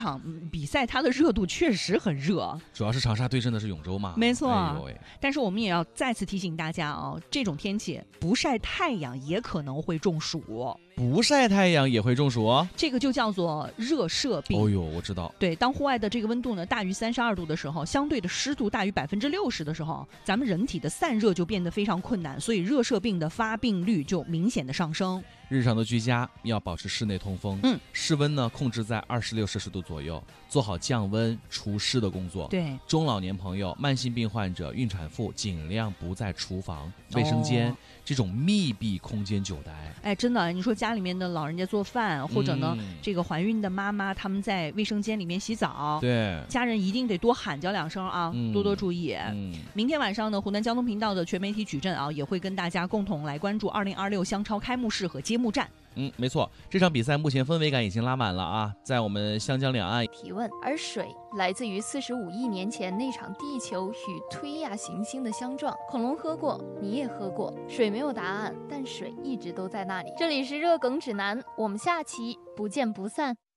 场比赛它的热度确实很热， 主要是长沙对阵的是永州嘛， 没错。 哎， 但是我们也要再次提醒大家啊，这种天气不晒太阳也可能会中暑。 不晒太阳也会中暑哦， 这个就叫做热射病。 哦呦，我知道。 对，当户外的这个温度呢大于32度的时候，相对的湿度大于60%的时候，咱们人体的散热就变得非常困难，所以热射病的发病率就明显的上升。 日常的居家要保持室内通风，室温呢控制在26摄氏度左右，做好降温除湿的工作。 对， 中老年朋友、慢性病患者、孕产妇尽量不在厨房、卫生间这种密闭空间久待。 哎，真的，你说家里面的老人家做饭，或者呢，这个怀孕的妈妈他们在卫生间里面洗澡， 对， 家人一定得多喊叫2声啊，多多注意。明天晚上呢，湖南交通频道的全媒体矩阵啊，也会跟大家共同来关注2026香超开幕式和揭幕战。 没错，这场比赛目前氛围感已经拉满了啊，在我们湘江两岸。 提问，而水来自于45亿年前那场地球与推亚行星的相撞。恐龙喝过，你也喝过，水没有答案，但水一直都在那里。这里是热梗指南，我们下期不见不散。